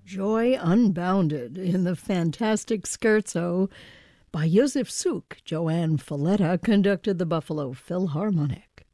Joy unbounded in the fantastic scherzo by Joseph Suk. Joanne Falletta conducted the Buffalo Philharmonic.